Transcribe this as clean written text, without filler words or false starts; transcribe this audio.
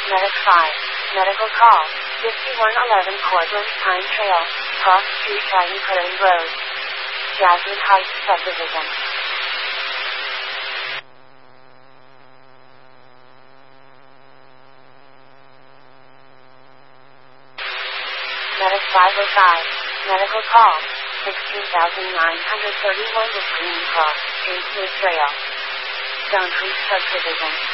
Medic 5. Medical call. 5111 Cortlandt Pine Trail, Cross Street Brighton Prairie Road. Jasmine Heights Subdivision. Medic 505. Medical call. 16,931 Green Cross Street Trail. Stone Creek Subdivision.